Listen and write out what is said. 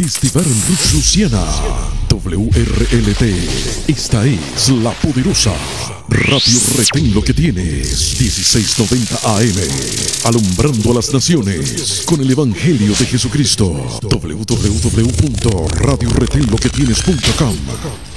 desde Baranruch, Luciana, WRLT. Esta es la poderosa Radio Retén Lo Que Tienes, 1690 AM, alumbrando a las naciones con el Evangelio de Jesucristo. www.radioretenloquetienes.com